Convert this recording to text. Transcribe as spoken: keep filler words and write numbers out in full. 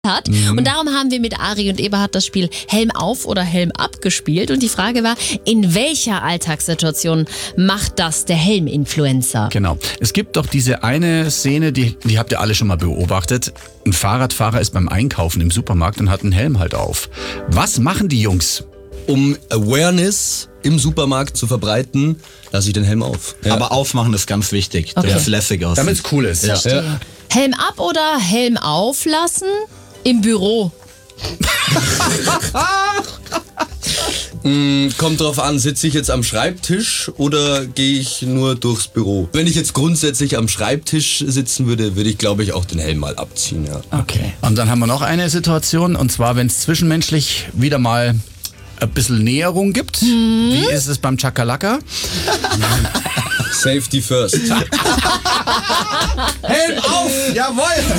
hat. Mhm. Und darum haben wir mit Ari und Eberhard das Spiel Helm auf oder Helm ab gespielt. Und die Frage war, in welcher Alltagssituation macht das der Helm-Influencer? Genau. Es gibt doch diese eine Szene, die, die habt ihr alle schon mal beobachtet. Ein Fahrradfahrer ist beim Einkaufen im Supermarkt und hat einen Helm halt auf. Was machen die Jungs? Um Awareness im Supermarkt zu verbreiten, lasse ich den Helm auf. Ja. Aber aufmachen ist ganz wichtig, Okay. damit es lässig aussieht. Damit es cool ist. Ja. Ja. Helm ab oder Helm auflassen im Büro? Mm, kommt drauf an, sitze ich jetzt am Schreibtisch oder gehe ich nur durchs Büro? Wenn ich jetzt grundsätzlich am Schreibtisch sitzen würde, würde ich, glaube ich, auch den Helm mal abziehen. Ja. Okay. Und dann haben wir noch eine Situation, und zwar, wenn es zwischenmenschlich wieder mal ein bisschen Näherung gibt. Hm. Wie ist es beim Chakalaka? Safety first. Helm auf! Jawohl!